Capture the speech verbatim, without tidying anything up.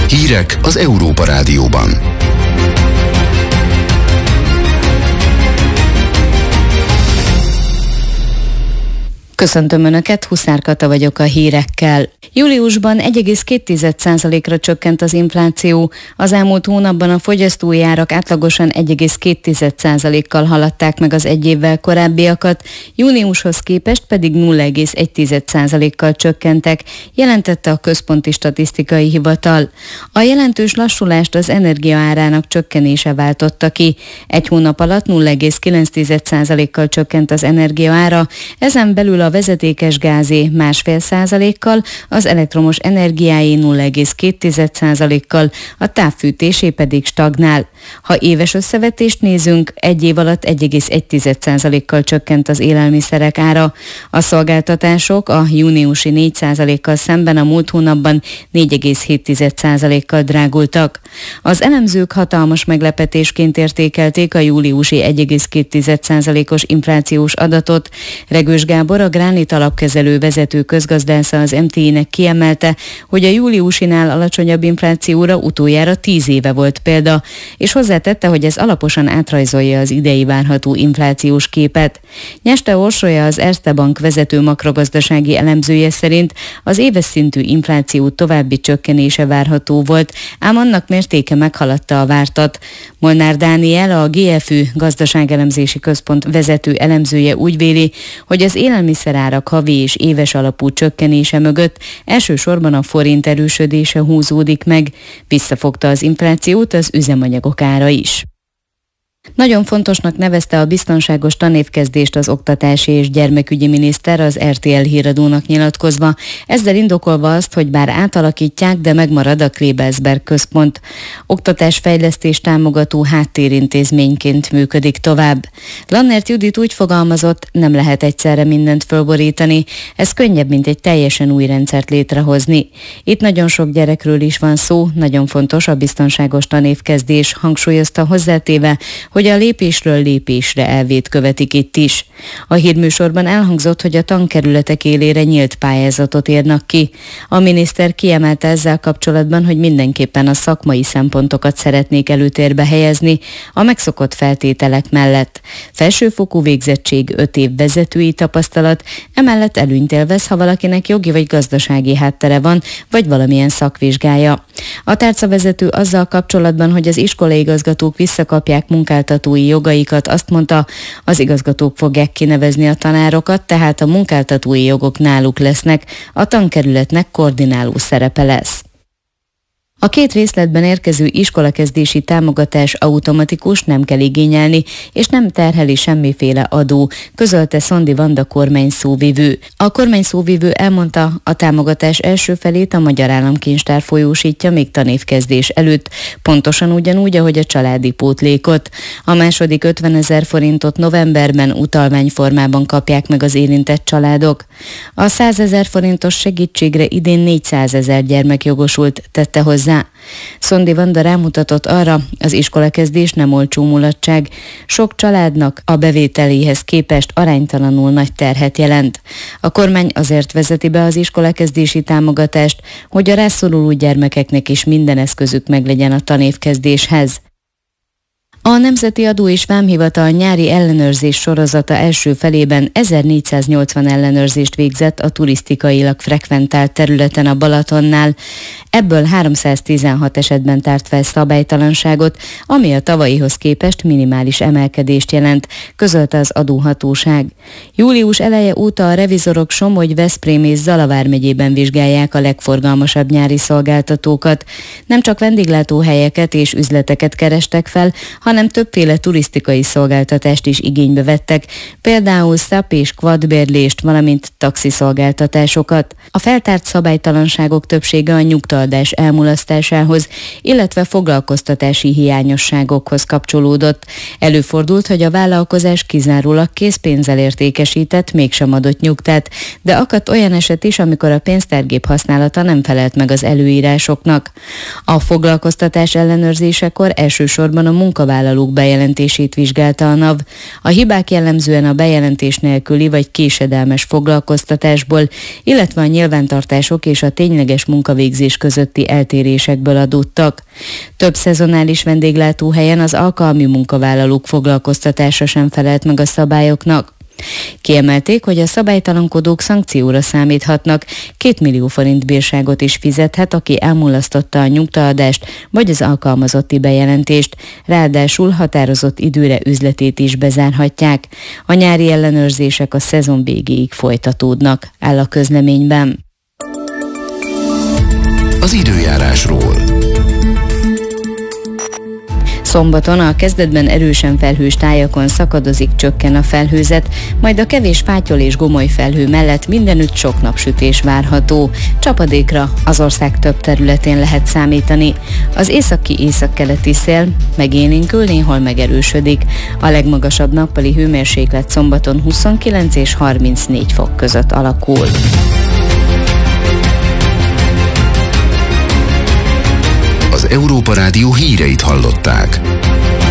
Hírek az Európa Rádióban. Köszöntöm Önöket, Huszár Kata vagyok a hírekkel. Júliusban egy egész két százalékra csökkent az infláció, az elmúlt hónapban a fogyasztói árak átlagosan egy egész két százalékkal haladták meg az egy évvel korábbiakat, júniushoz képest pedig nulla egész egy százalékkal csökkentek, jelentette a Központi Statisztikai Hivatal. A jelentős lassulást az energia árának csökkenése váltotta ki. Egy hónap alatt nulla egész kilenc százalékkal csökkent az energia ára, ezen belül a vezetékes gázé másfél százalékkal, az elektromos energiáé nulla egész két százalékkal, a távfűtésé pedig stagnál. Ha éves összevetést nézünk, egy év alatt egy egész egy százalékkal csökkent az élelmiszerek ára. A szolgáltatások a júniusi négy százalékkal szemben a múlt hónapban négy egész hét százalékkal drágultak. Az elemzők hatalmas meglepetésként értékelték a júliusi egy egész két százalékos inflációs adatot. Regős Gábor, a Gránit alapkezelő vezető közgazdásza az em té i-nek kiemelte, hogy a júliusinál alacsonyabb inflációra utoljára tíz éve volt példa, és hozzátette, hogy ez alaposan átrajzolja az idei várható inflációs képet. Nyeste Orsolya, az Erste Bank vezető makrogazdasági elemzője szerint az éves szintű infláció további csökkenése várható volt, ám annak mértéke meghaladta a vártat. Molnár Dániel, a gé ef ü gazdaságelemzési központ vezető elemzője úgy véli, hogy az élelmiszerárak havi és éves alapú csökkenése mögött elsősorban a forint erősödése húzódik meg, visszafogta az inflációt az üzemanyagok ára is. Nagyon fontosnak nevezte a biztonságos tanévkezdést az oktatási és gyermekügyi miniszter az er té el híradónak nyilatkozva, ezzel indokolva azt, hogy bár átalakítják, de megmarad a Klebersberg központ. Oktatásfejlesztés támogató háttérintézményként működik tovább. Lannert Judit úgy fogalmazott, nem lehet egyszerre mindent fölborítani, ez könnyebb, mint egy teljesen új rendszert létrehozni. Itt nagyon sok gyerekről is van szó, nagyon fontos a biztonságos tanévkezdés, hangsúlyozta hozzátéve, hogy a lépésről lépésre elvét követik itt is. A hírműsorban elhangzott, hogy a tankerületek élére nyílt pályázatot írnak ki. A miniszter kiemelte ezzel kapcsolatban, hogy mindenképpen a szakmai szempontokat szeretnék előtérbe helyezni a megszokott feltételek mellett. Felsőfokú végzettség, öt év vezetői tapasztalat, emellett előnyt élvez, ha valakinek jogi vagy gazdasági háttere van, vagy valamilyen szakvizsgája. A tárcavezető azzal kapcsolatban, hogy az iskolaigazgatók visszakapják munkáltatói jogaikat, azt mondta, az igazgatók fogják kinevezni a tanárokat, tehát a munkáltatói jogok náluk lesznek, a tankerületnek koordináló szerepe lesz. A két részletben érkező iskolakezdési támogatás automatikus, nem kell igényelni, és nem terheli semmiféle adó, közölte Szondi Vanda kormányszóvivő. A kormányszóvivő elmondta, a támogatás első felét a Magyar Államkincstár folyósítja még tanévkezdés előtt, pontosan ugyanúgy, ahogy a családi pótlékot. A második ötvenezer forintot novemberben utalványformában kapják meg az érintett családok. A százezer forintos segítségre idén négyszázezer gyermek jogosult, tette hozzá. Szondi Vanda rámutatott arra, az iskolakezdés nem olcsó mulatság. Sok családnak a bevételéhez képest aránytalanul nagy terhet jelent. A kormány azért vezeti be az iskolakezdési támogatást, hogy a rászoruló gyermekeknek is minden eszközük meglegyen a tanévkezdéshez. A Nemzeti Adó és Vámhivatal nyári ellenőrzés sorozata első felében ezernégyszáznyolcvan ellenőrzést végzett a turisztikailag frekventált területen a Balatonnál. Ebből háromszáztizenhat esetben tárt fel szabálytalanságot, ami a tavalyihoz képest minimális emelkedést jelent, közölte az adóhatóság. Július eleje óta a revizorok Somogy, Veszprém és Zala vármegyében vizsgálják a legforgalmasabb nyári szolgáltatókat. Nem csak vendéglátóhelyeket és üzleteket kerestek fel, hanem többféle turisztikai szolgáltatást is igénybe vettek, például szap és kvadbérlést, valamint taxiszolgáltatásokat. A feltárt szabálytalanságok többsége a nyugtaadás elmulasztásához, illetve foglalkoztatási hiányosságokhoz kapcsolódott. Előfordult, hogy a vállalkozás kizárólag készpénzzel értékesített, mégsem adott nyugtát, de akadt olyan eset is, amikor a pénztárgép használata nem felelt meg az előírásoknak. A foglalkoztatás ellenőrzésekor elsősorban a munkavállalók munkavállalók bejelentését vizsgálta a NAV. A hibák jellemzően a bejelentés nélküli vagy késedelmes foglalkoztatásból, illetve a nyilvántartások és a tényleges munkavégzés közötti eltérésekből adódtak. Több szezonális vendéglátóhelyen az alkalmi munkavállalók foglalkoztatása sem felelt meg a szabályoknak. Kiemelték, hogy a szabálytalankodók szankcióra számíthatnak, két millió forint bírságot is fizethet, aki elmulasztotta a nyugtaadást vagy az alkalmazotti bejelentést, ráadásul határozott időre üzletét is bezárhatják. A nyári ellenőrzések a szezon végéig folytatódnak, áll a közleményben. Az időjárásról. Szombaton a kezdetben erősen felhős tájakon szakadozik, csökken a felhőzet, majd a kevés fátyol és gomoly felhő mellett mindenütt sok napsütés várható. Csapadékra az ország több területén lehet számítani. Az északi-északkeleti szél megélénkül, néhol megerősödik. A legmagasabb nappali hőmérséklet szombaton huszonkilenc és harmincnégy fok között alakul. Az Európa Rádió híreit hallották.